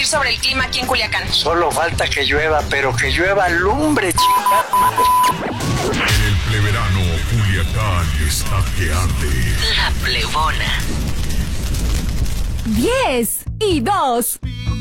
decir sobre el clima aquí en Culiacán? Solo falta que llueva, pero que llueva lumbre, chica. En el pleverano, Culiacán está que arde. La Plebona. 10 y 2.